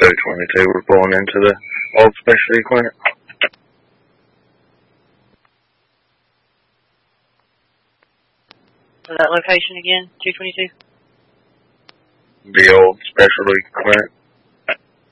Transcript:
222 was pulling into the old specialty clinic. So that location again, 222? The old specialty clinic.